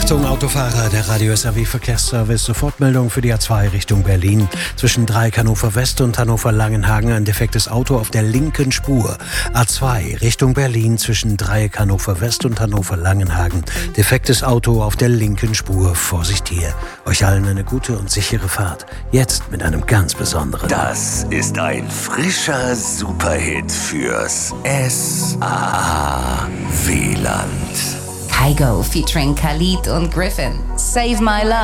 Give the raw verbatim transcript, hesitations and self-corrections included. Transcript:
Achtung, Autofahrer, der Radio S R W Verkehrsservice. Sofortmeldung für die A zwei Richtung Berlin. Zwischen Dreieck Hannover West und Hannover Langenhagen ein defektes Auto auf der linken Spur. A zwei Richtung Berlin zwischen Dreieck Hannover West und Hannover Langenhagen. Defektes Auto auf der linken Spur. Vorsicht hier. Euch allen eine gute und sichere Fahrt. Jetzt mit einem ganz besonderen. Das ist ein frischer Superhit fürs S A W-Land. Kygo featuring Khalid und Griffin. Save My Love.